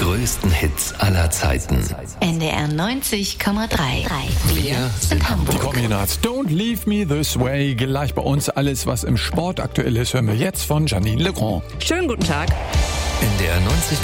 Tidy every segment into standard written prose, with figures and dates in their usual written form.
größten Hits aller Zeiten. NDR 90,3. Wir sind Hamburg. Die Kombinats Don't Leave Me This Way. Gleich bei uns alles, was im Sport aktuell ist, hören wir jetzt von Janine Legrand. Schönen guten Tag. NDR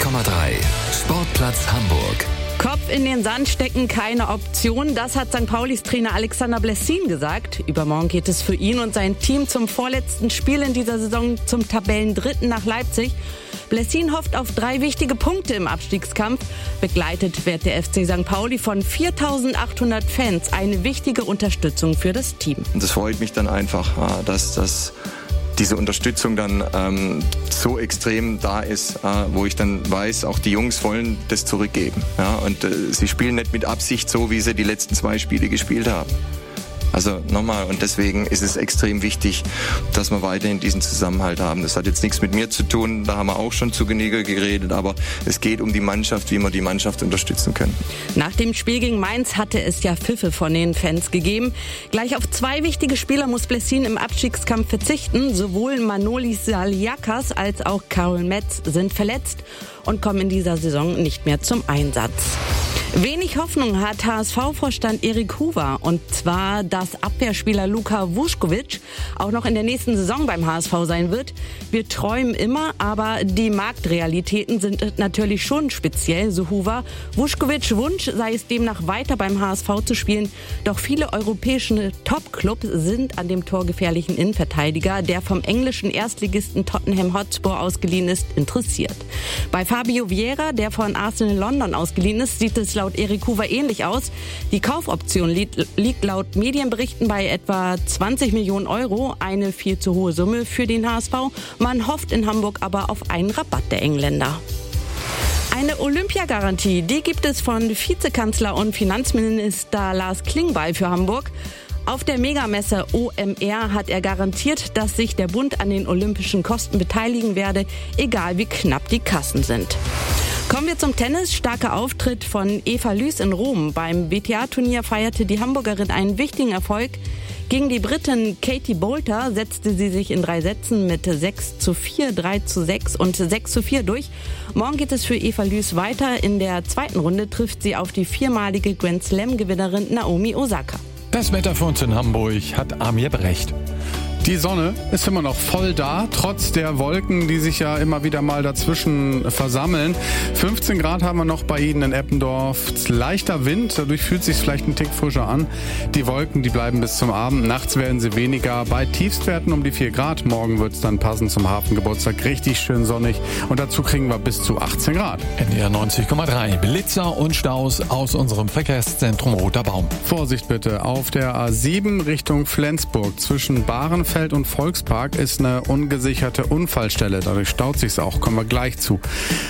90,3. Sportplatz Hamburg. Kopf in den Sand stecken, keine Option. Das hat St. Paulis Trainer Alexander Blessin gesagt. Übermorgen geht es für ihn und sein Team zum vorletzten Spiel in dieser Saison zum Tabellendritten nach Leipzig. Blessin hofft auf 3 wichtige Punkte im Abstiegskampf. Begleitet wird der FC St. Pauli von 4.800 Fans. Eine wichtige Unterstützung für das Team. Das freut mich dann einfach, dass diese Unterstützung dann so extrem da ist, wo ich dann weiß, auch die Jungs wollen das zurückgeben. Ja? Und sie spielen nicht mit Absicht so, wie sie die letzten 2 Spiele gespielt haben. Also nochmal, und deswegen ist es extrem wichtig, dass wir weiterhin diesen Zusammenhalt haben. Das hat jetzt nichts mit mir zu tun, da haben wir auch schon zu Genüge geredet, aber es geht um die Mannschaft, wie wir die Mannschaft unterstützen können. Nach dem Spiel gegen Mainz hatte es ja Pfiffe von den Fans gegeben. Gleich auf 2 wichtige Spieler muss Blessin im Abstiegskampf verzichten. Sowohl Manolis Saliakas als auch Karol Metz sind verletzt und kommen in dieser Saison nicht mehr zum Einsatz. Wenig Hoffnung hat HSV-Vorstand Erik Huber, und zwar, dass Abwehrspieler Luka Vuskovic auch noch in der nächsten Saison beim HSV sein wird. Wir träumen immer, aber die Marktrealitäten sind natürlich schon speziell, so Huber. Vuskovic Wunsch sei es demnach weiter beim HSV zu spielen, doch viele europäische Top-Clubs sind an dem torgefährlichen Innenverteidiger, der vom englischen Erstligisten Tottenham Hotspur ausgeliehen ist, interessiert. Bei Fabio Vieira, der von Arsenal London ausgeliehen ist, sieht es laut Erik Huber ähnlich aus. Die Kaufoption liegt laut Medienberichten bei etwa 20 Millionen Euro, eine viel zu hohe Summe für den HSV. Man hofft in Hamburg aber auf einen Rabatt der Engländer. Eine Olympiagarantie, die gibt es von Vizekanzler und Finanzminister Lars Klingbeil für Hamburg. Auf der Megamesse OMR hat er garantiert, dass sich der Bund an den olympischen Kosten beteiligen werde, egal wie knapp die Kassen sind. Kommen wir zum Tennis. Starker Auftritt von Eva Lüß in Rom. Beim WTA-Turnier feierte die Hamburgerin einen wichtigen Erfolg. Gegen die Britin Katie Boulter setzte sie sich in 3 Sätzen mit 6:4, 3:6 und 6:4 durch. Morgen geht es für Eva Lüß weiter. In der 2. Runde trifft sie auf die 4-malige Grand Slam-Gewinnerin Naomi Osaka. Das Wetter für uns in Hamburg hat Amir Brecht. Die Sonne ist immer noch voll da, trotz der Wolken, die sich ja immer wieder mal dazwischen versammeln. 15 Grad haben wir noch bei Ihnen in Eppendorf. Leichter Wind, dadurch fühlt es sich vielleicht ein Tick frischer an. Die Wolken, die bleiben bis zum Abend. Nachts werden sie weniger, bei Tiefstwerten um die 4 Grad. Morgen wird es dann passend zum Hafengeburtstag richtig schön sonnig. Und dazu kriegen wir bis zu 18 Grad. NDR 90,3. Blitzer und Staus aus unserem Verkehrszentrum Roter Baum. Vorsicht bitte, auf der A7 Richtung Flensburg zwischen Bahrenfeld und Volkspark ist eine ungesicherte Unfallstelle. Dadurch staut sich's auch. Kommen wir gleich zu.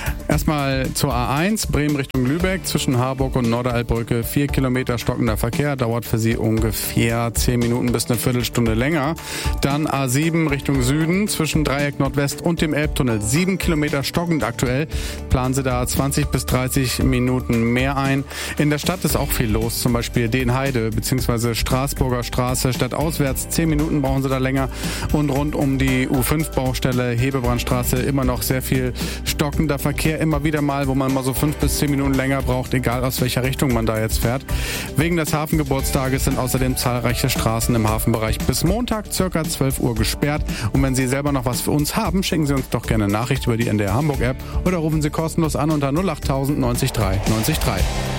Erstmal zur A1, Bremen Richtung Lübeck, zwischen Harburg und Norderaltbrücke. 4 Kilometer stockender Verkehr, dauert für Sie ungefähr 10 Minuten bis eine Viertelstunde länger. Dann A7 Richtung Süden, zwischen Dreieck Nordwest und dem Elbtunnel. 7 Kilometer stockend aktuell. Planen Sie da 20 bis 30 Minuten mehr ein. In der Stadt ist auch viel los, zum Beispiel Denheide bzw. Straßburger Straße. Stadtauswärts 10 Minuten brauchen Sie da länger. Und rund um die U5-Baustelle Hebebrandstraße immer noch sehr viel stockender Verkehr. Immer wieder mal, wo man mal so 5 bis 10 Minuten länger braucht, egal aus welcher Richtung man da jetzt fährt. Wegen des Hafengeburtstages sind außerdem zahlreiche Straßen im Hafenbereich bis Montag ca. 12 Uhr gesperrt. Und wenn Sie selber noch was für uns haben, schicken Sie uns doch gerne eine Nachricht über die NDR Hamburg App oder rufen Sie kostenlos an unter 08000 90 3 90 3.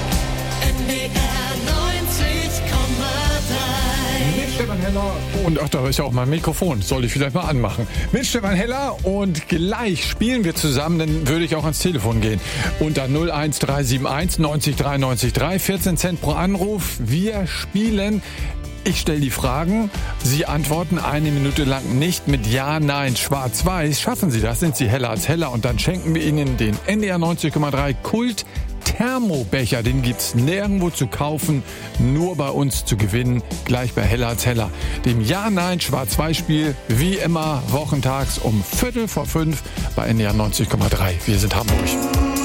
Stefan Heller und ach, da ist ja auch mein Mikrofon, sollte ich vielleicht mal anmachen. Mit Stefan Heller, und gleich spielen wir zusammen, dann würde ich auch ans Telefon gehen. Unter 01371 90 3 90 3, 14 Cent pro Anruf. Wir spielen. Ich stelle die Fragen, Sie antworten 1 Minute lang nicht mit Ja, Nein, Schwarz-Weiß. Schaffen Sie das, sind Sie heller als Heller, und dann schenken wir Ihnen den NDR 90,3 Kult Thermobecher. Den gibt's nirgendwo zu kaufen, nur bei uns zu gewinnen, gleich bei Heller als Heller. Dem Ja, Nein, Schwarz-Weiß-Spiel, wie immer wochentags um 4:45 bei NDR 90,3. Wir sind Hamburg.